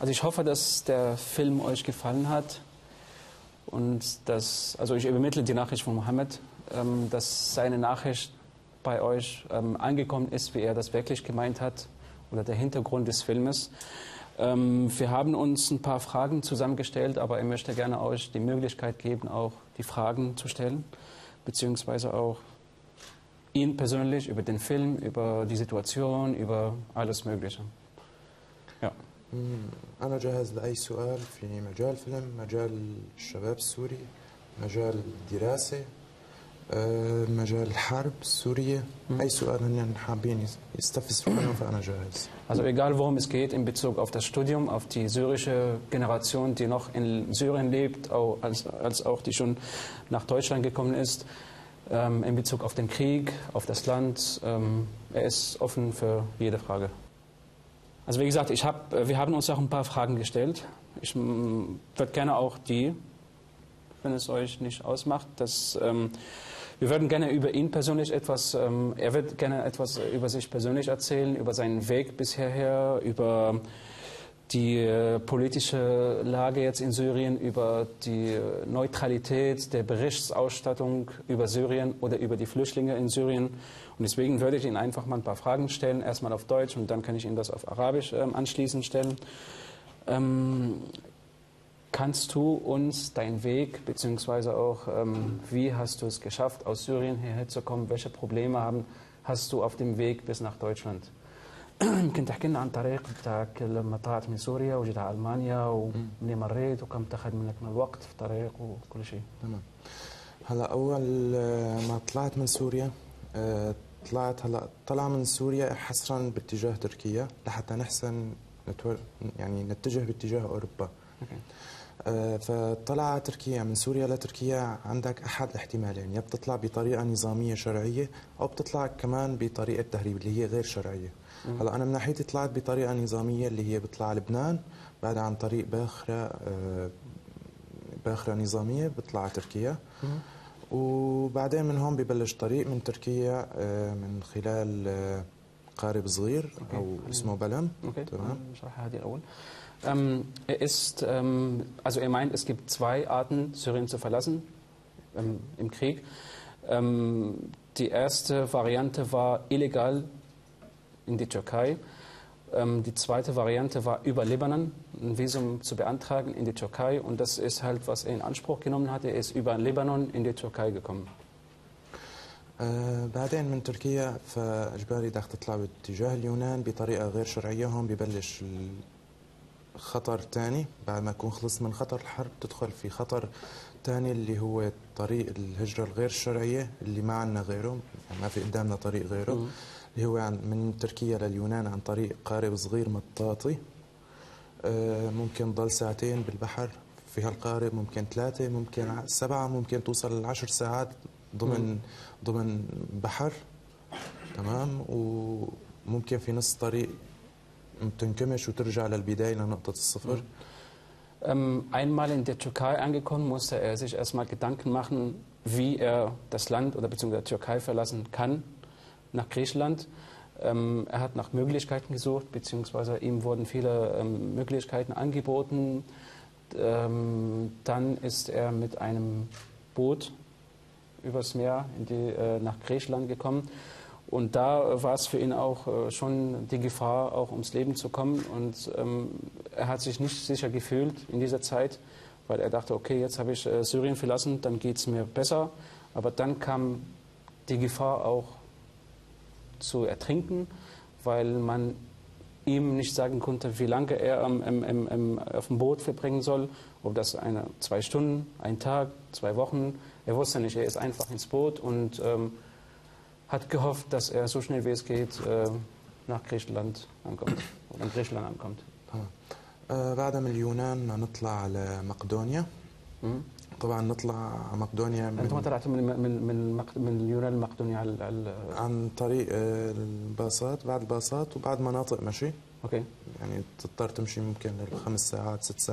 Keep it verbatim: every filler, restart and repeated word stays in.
Also ich hoffe, dass der Film euch gefallen hat und dass, also ich übermittle die Nachricht von Mohammed, ähm, dass seine Nachricht bei euch ähm, angekommen ist, wie er das wirklich gemeint hat oder der Hintergrund des Filmes. Ähm, wir haben uns ein paar Fragen zusammengestellt, aber er möchte gerne euch die Möglichkeit geben, auch die Fragen zu stellen, beziehungsweise auch ihn persönlich über den Film, über die Situation, über alles Mögliche. Ja. أنا جاهز لأي سؤال في مجال فيلم، مجال الشباب السوري، مجال الدراسة، مجال الحرب السورية، أي سؤال هن حابين يستفسروا عنه فأنا جاهز. Also egal worum es geht in Bezug auf das Studium, auf die syrische Generation, die noch in Syrien lebt, auch als, als auch die schon nach Deutschland gekommen ist, ähm, in Bezug auf den Krieg, auf das Land, ähm, er ist offen für jede Frage. Also wie gesagt, ich hab, wir haben uns auch ein paar Fragen gestellt. Ich würde gerne auch die, wenn es euch nicht ausmacht, dass ähm, wir würden gerne über ihn persönlich etwas, ähm, er wird gerne etwas über sich persönlich erzählen, über seinen Weg bis hierher, über die äh, politische Lage jetzt in Syrien, über die Neutralität der Berichtsausstattung über Syrien oder über die Flüchtlinge in Syrien. Und deswegen würde ich Ihnen einfach mal ein paar Fragen stellen, erstmal auf Deutsch und dann kann ich Ihnen das auf Arabisch ähm, anschließend stellen. Ähm, kannst du uns deinen Weg, beziehungsweise auch, ähm, wie hast du es geschafft, aus Syrien hierher zu kommen? Welche Probleme haben, hast du auf dem Weg bis nach Deutschland? يمكن تحكي لنا عن الطريق بتاعك لما طلعت من سوريا وجيت على المانيا ومنين مريت وكم تاخذ منك من الوقت في الطريق وكل شيء. تمام. هلا اول ما طلعت من سوريا طلعت هلا طلع من سوريا حصرا باتجاه تركيا لحتى نحسن نتور يعني نتجه باتجاه اوروبا. فطلع تركيا من سوريا لتركيا عندك احد الاحتمالين، يا بتطلع بطريقه نظاميه شرعيه او بتطلع كمان بطريقه تهريب اللي هي غير شرعيه. هلا انا من ناحيتي طلعت بطريقه نظاميه اللي هي بطلع لبنان، بعدها عن طريق باخره باخره نظاميه بطلع تركيا، وبعدين من هون ببلش طريق من تركيا من خلال قارب صغير او اسمه بلم. تمام. نشرحها هذه الاول. Ähm, er ist, ähm, also er meint, es gibt zwei Arten, Syrien zu verlassen ähm, im Krieg. Ähm, die erste Variante war illegal in die Türkei. Ähm, die zweite Variante war über Libanon, ein Visum zu beantragen in die Türkei. Und das ist halt, was er in Anspruch genommen hatte. Er ist über Libanon in die Türkei gekommen. آه بعدين من تركيا فاجباري بدك تطلع باتجاه اليونان بطريقه غير شرعيه. هون ببلش خطر ثاني، بعد ما تكون خلصت من خطر الحرب تدخل في خطر ثاني اللي هو طريق الهجره الغير الشرعيه اللي ما عندنا غيره، يعني ما في قدامنا طريق غيره. م. اللي هو عن من تركيا لليونان عن طريق قارب صغير مطاطي. آه ممكن ضل ساعتين بالبحر في هالقارب، ممكن ثلاثه، ممكن سبعه، ممكن توصل لعشر ساعات ضمن م. ضمن بحر. تمام. وممكن في نص طريق تنكمش وترجع للبداية لنقطة الصفر. Ähm, einmal in der Türkei angekommen, musste er sich erstmal Gedanken machen, wie er das Land oder beziehungsweise die Türkei verlassen kann nach Griechenland. Ähm, er hat nach Möglichkeiten gesucht, beziehungsweise ihm wurden viele ähm, Möglichkeiten angeboten. Ähm, dann ist er mit einem Boot übers Meer in die, äh, nach Griechenland gekommen. Und da war es für ihn auch äh, schon die Gefahr, auch ums Leben zu kommen. Und ähm, er hat sich nicht sicher gefühlt in dieser Zeit, weil er dachte, okay, jetzt habe ich äh, Syrien verlassen, dann geht es mir besser. Aber dann kam die Gefahr auch zu ertrinken, weil man ihm nicht sagen konnte, wie lange er ähm, ähm, ähm, auf dem Boot verbringen soll. Ob das eine, zwei Stunden, ein Tag, zwei Wochen. Er wusste nicht, er ist einfach ins Boot und ähm, hat gehofft, dass er so schnell wie es geht äh, nach Griechenland ankommt oder in Griechenland ankommt. بعد من اليونان نطلع على مقدونيا. طبعا نطلع على مقدونيا من انتم طلعتوا من من من من اليونان لمقدونيا على عن طريق الباصات، بعد الباصات وبعد مناطق مشي. اوكي. يعني تضطر تمشي ممكن لخمس ساعات ست ساعات.